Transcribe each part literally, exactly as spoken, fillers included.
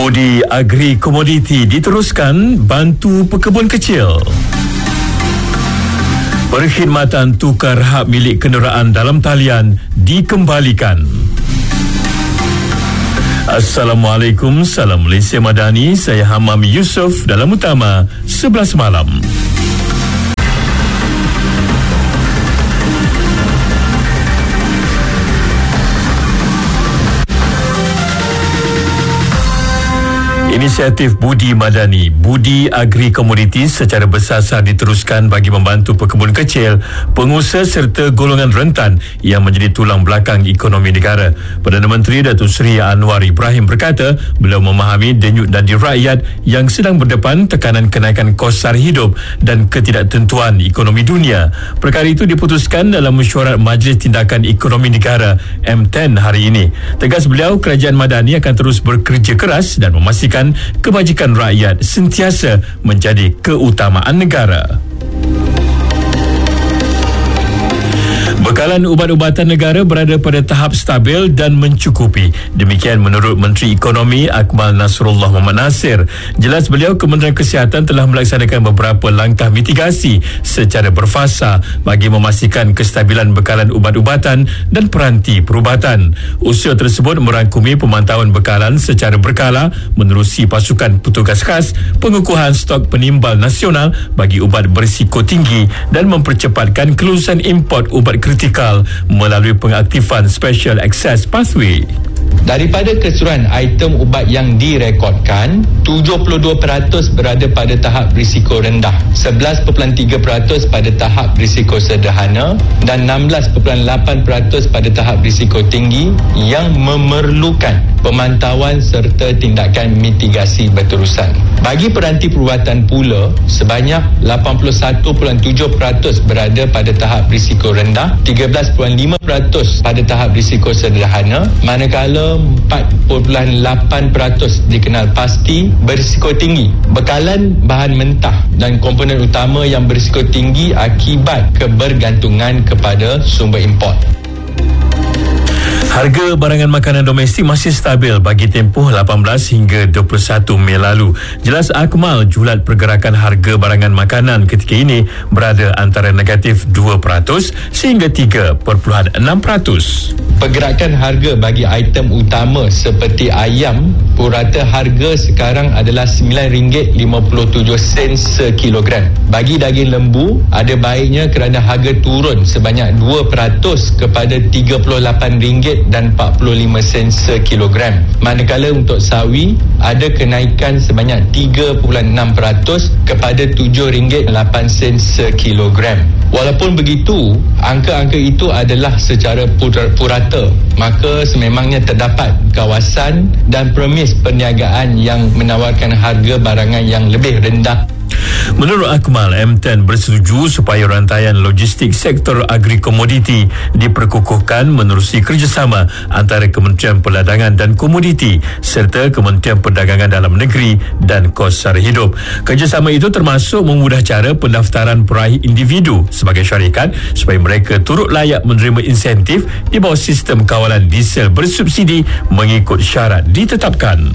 Budi Agri Komoditi diteruskan bantu pekebun kecil. Perkhidmatan tukar hak milik kenderaan dalam talian dikembalikan. Assalamualaikum, salam Malaysia Madani. Saya Hamam Yusof dalam Utama sebelas malam. Inisiatif Budi Madani, Budi Agri Komoditi secara bersasar diteruskan bagi membantu pekebun kecil, pengusaha serta golongan rentan yang menjadi tulang belakang ekonomi negara. Perdana Menteri Datuk Seri Anwar Ibrahim berkata, beliau memahami denyut nadi rakyat yang sedang berdepan tekanan kenaikan kos sara hidup dan ketidaktentuan ekonomi dunia. Perkara itu diputuskan dalam mesyuarat Majlis Tindakan Ekonomi Negara M sepuluh hari ini. Tegas beliau, Kerajaan Madani akan terus bekerja keras dan memastikan kebajikan rakyat sentiasa menjadi keutamaan negara. Bekalan ubat-ubatan negara berada pada tahap stabil dan mencukupi. Demikian menurut Menteri Ekonomi Akmal Nasrullah Muhammad Nasir. Jelas beliau, Kementerian Kesihatan telah melaksanakan beberapa langkah mitigasi secara berfasa bagi memastikan kestabilan bekalan ubat-ubatan dan peranti perubatan. Usaha tersebut merangkumi pemantauan bekalan secara berkala, menerusi pasukan petugas khas, pengukuhan stok penimbal nasional bagi ubat berisiko tinggi dan mempercepatkan kelulusan import ubat kritikal melalui pengaktifan Special Access Pathway. Daripada keseluruhan item ubat yang direkodkan, tujuh puluh dua peratus berada pada tahap risiko rendah, sebelas perpuluhan tiga peratus pada tahap risiko sederhana dan enam belas perpuluhan lapan peratus pada tahap risiko tinggi yang memerlukan pemantauan serta tindakan mitigasi berterusan. Bagi peranti perubatan pula, sebanyak lapan puluh satu perpuluhan tujuh peratus berada pada tahap risiko rendah, tiga belas perpuluhan lima peratus pada tahap risiko sederhana, manakala empat perpuluhan lapan peratus dikenal pasti berisiko tinggi. Bekalan bahan mentah dan komponen utama yang berisiko tinggi akibat kebergantungan kepada sumber import. Harga barangan makanan domestik masih stabil bagi tempoh lapan belas hingga dua puluh satu Mei lalu. Jelas Akmal, julat pergerakan harga barangan makanan ketika ini berada antara negatif dua peratus sehingga tiga perpuluhan enam peratus. Pergerakan harga bagi item utama seperti ayam, purata harga sekarang adalah sembilan ringgit lima puluh tujuh sen sekilogram. Bagi daging lembu, ada baiknya kerana harga turun sebanyak dua peratus kepada tiga puluh lapan ringgit dan empat puluh lima sen sekilogram. Manakala untuk sawi, ada kenaikan sebanyak tiga perpuluhan enam peratus kepada tujuh ringgit lapan sen sekilogram. Walaupun begitu, angka-angka itu adalah secara purata, maka sememangnya terdapat kawasan dan premis perniagaan yang menawarkan harga barangan yang lebih rendah. Menurut Akmal, M sepuluh bersetuju supaya rantaian logistik sektor agri komoditi diperkukuhkan menerusi kerjasama antara Kementerian Perdagangan dan Komoditi serta Kementerian Perdagangan Dalam Negeri dan Kos Sara Hidup. Kerjasama itu termasuk memudah cara pendaftaran peraih individu sebagai syarikat supaya mereka turut layak menerima insentif di bawah sistem kawalan diesel bersubsidi mengikut syarat ditetapkan.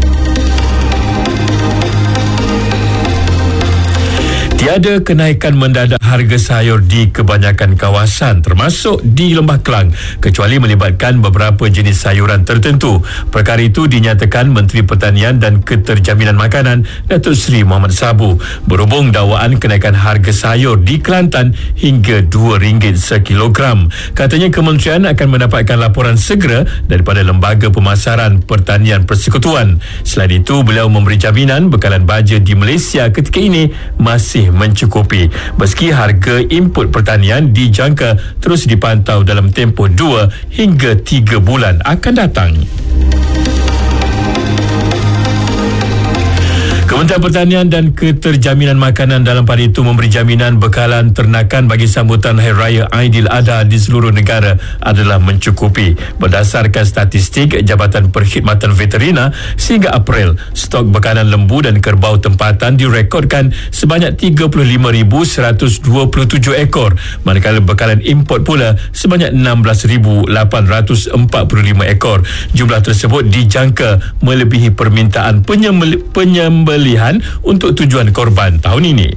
Tiada kenaikan mendadak harga sayur di kebanyakan kawasan termasuk di Lembah Kelang kecuali melibatkan beberapa jenis sayuran tertentu. Perkara itu dinyatakan Menteri Pertanian dan Keterjaminan Makanan Datuk Seri Muhammad Sabu berhubung dakwaan kenaikan harga sayur di Kelantan hingga dua ringgit sekilogram. Katanya kementerian akan mendapatkan laporan segera daripada Lembaga Pemasaran Pertanian Persekutuan. Selain itu, beliau memberi jaminan bekalan baja di Malaysia ketika ini masih mencukupi meski harga input pertanian dijangka terus dipantau dalam tempoh dua hingga tiga bulan akan datang. Kementerian Pertanian dan Keterjaminan Makanan dalam pada itu memberi jaminan bekalan ternakan bagi sambutan Hari Raya Aidiladha di seluruh negara adalah mencukupi. Berdasarkan statistik Jabatan Perkhidmatan Veterina, sehingga April, stok bekalan lembu dan kerbau tempatan direkodkan sebanyak tiga puluh lima ribu seratus dua puluh tujuh ekor, manakala bekalan import pula sebanyak enam belas ribu lapan ratus empat puluh lima ekor. Jumlah tersebut dijangka melebihi permintaan penyembel- penyembelihan untuk tujuan korban tahun ini.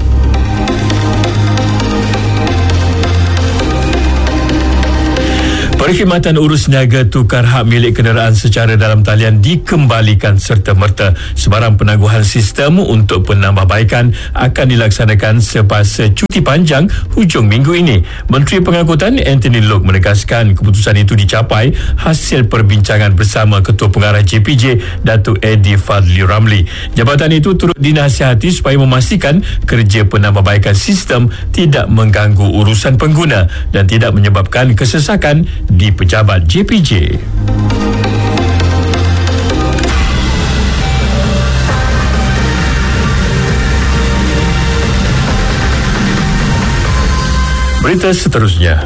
Perkhidmatan urus niaga tukar hak milik kenderaan secara dalam talian dikembalikan serta-merta. Sebarang penangguhan sistem untuk penambahbaikan akan dilaksanakan semasa cuti panjang hujung minggu ini. Menteri Pengangkutan Anthony Loke menegaskan keputusan itu dicapai hasil perbincangan bersama Ketua Pengarah J P J, Datuk Eddie Fadli Ramli. Jabatan itu turut dinasihati supaya memastikan kerja penambahbaikan sistem tidak mengganggu urusan pengguna dan tidak menyebabkan kesesakan di pejabat J P J. Berita seterusnya.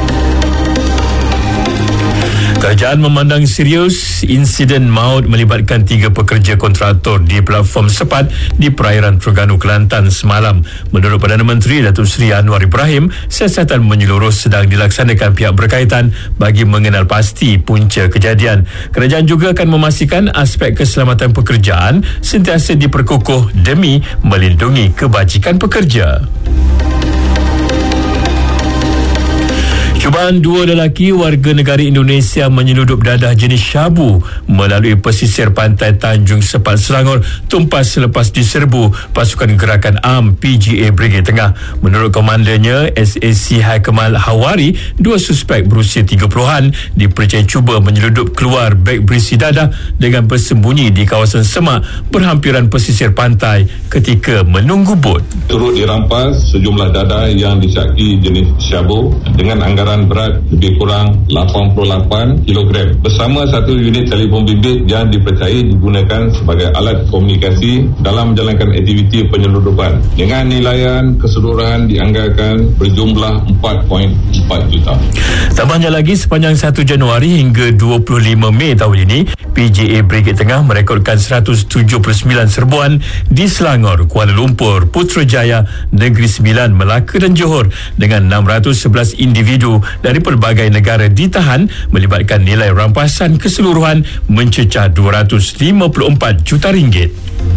Kerajaan memandang serius insiden maut melibatkan tiga pekerja kontraktor di platform sepat di perairan Terengganu, Kelantan semalam. Menurut Perdana Menteri Datuk Seri Anwar Ibrahim, siasatan menyeluruh sedang dilaksanakan pihak berkaitan bagi mengenal pasti punca kejadian. Kerajaan juga akan memastikan aspek keselamatan pekerjaan sentiasa diperkukuh demi melindungi kebajikan pekerja. Cubaan dua lelaki warga negara Indonesia menyeludup dadah jenis syabu melalui pesisir pantai Tanjung Sepat Selangor tumpas selepas diserbu pasukan gerakan A M P G A Brigade Tengah. Menurut komandannya S A C Haikemal Hawari, dua suspek berusia tiga puluhan dipercayai cuba menyeludup keluar beg berisi dadah dengan bersembunyi di kawasan semak berhampiran pesisir pantai ketika menunggu bot. Turut dirampas sejumlah dadah yang disyaki jenis syabu dengan anggaran berat lebih kurang lapan puluh lapan kilogram bersama satu unit telefon bimbit yang dipercayai digunakan sebagai alat komunikasi dalam menjalankan aktiviti penyeludupan dengan nilaian keseluruhan dianggarkan berjumlah empat perpuluhan empat juta. Tambahnya lagi, sepanjang satu Januari hingga dua puluh lima Mei tahun ini, P G A Brigade Tengah merekodkan seratus tujuh puluh sembilan serbuan di Selangor, Kuala Lumpur, Putrajaya, Negeri Sembilan, Melaka dan Johor dengan enam ratus sebelas individu dari pelbagai negara ditahan melibatkan nilai rampasan keseluruhan mencecah dua ratus lima puluh empat juta ringgit.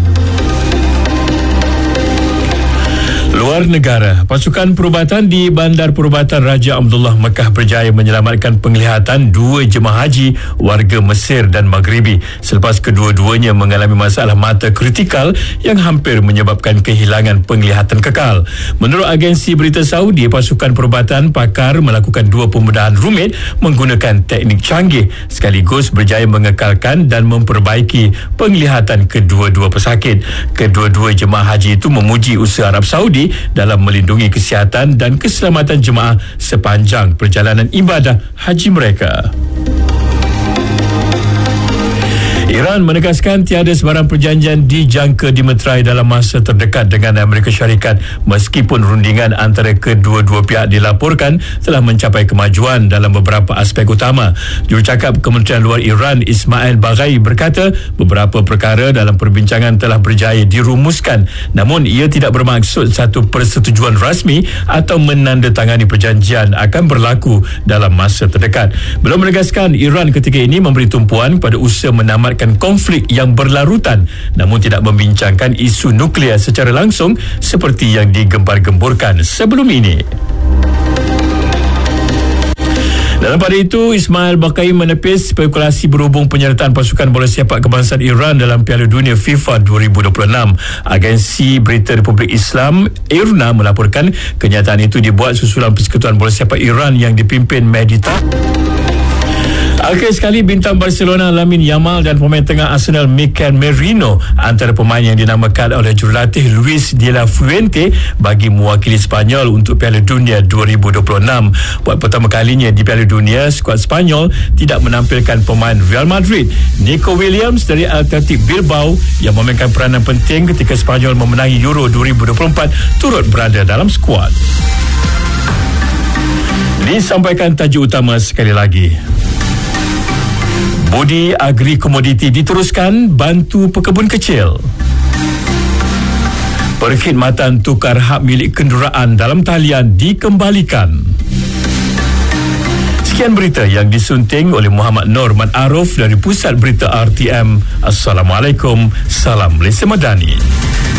Luar negara, pasukan perubatan di Bandar Perubatan Raja Abdullah Mekah berjaya menyelamatkan penglihatan dua jemaah haji warga Mesir dan Maghribi selepas kedua-duanya mengalami masalah mata kritikal yang hampir menyebabkan kehilangan penglihatan kekal. Menurut agensi berita Saudi, pasukan perubatan pakar melakukan dua pembedahan rumit menggunakan teknik canggih sekaligus berjaya mengekalkan dan memperbaiki penglihatan kedua-dua pesakit. Kedua-dua jemaah haji itu memuji usaha Arab Saudi dalam melindungi kesihatan dan keselamatan jemaah sepanjang perjalanan ibadah haji mereka. Iran menegaskan tiada sebarang perjanjian dijangka dimeterai dalam masa terdekat dengan Amerika Syarikat meskipun rundingan antara kedua-dua pihak dilaporkan telah mencapai kemajuan dalam beberapa aspek utama. Jurucakap Kementerian Luar Iran Ismail Baghai berkata beberapa perkara dalam perbincangan telah berjaya dirumuskan, namun ia tidak bermaksud satu persetujuan rasmi atau menandatangani perjanjian akan berlaku dalam masa terdekat. Belum menegaskan Iran ketika ini memberi tumpuan kepada usaha menamatkan konflik yang berlarutan, namun tidak membincangkan isu nuklear secara langsung seperti yang digembar-gemburkan sebelum ini. Dalam pada itu, Ismail Baghai menepis spekulasi berhubung penyertaan pasukan bola sepak kebangsaan Iran dalam Piala Dunia FIFA dua ribu dua puluh enam. Agensi Berita Republik Islam I R N A melaporkan kenyataan itu dibuat susulan Persekutuan Bola Sepak Iran yang dipimpin Mehdi Tah. Akhir sekali, bintang Barcelona Lamine Yamal dan pemain tengah Arsenal Mikel Merino antara pemain yang dinamakan oleh jurulatih Luis de la Fuente bagi mewakili Sepanyol untuk Piala Dunia dua ribu dua puluh enam. Buat pertama kalinya di Piala Dunia, skuad Sepanyol tidak menampilkan pemain Real Madrid. Nico Williams dari Athletic Bilbao yang memainkan peranan penting ketika Sepanyol memenangi Euro dua ribu dua puluh empat turut berada dalam skuad. Disampaikan tajuk utama sekali lagi. Budi Agri Komoditi diteruskan bantu pekebun kecil. Perkhidmatan tukar hak milik kenderaan dalam talian dikembalikan. Sekian berita yang disunting oleh Muhammad Nur Mat Aruf dari Pusat Berita R T M. Assalamualaikum. Salam Malaysia Madani.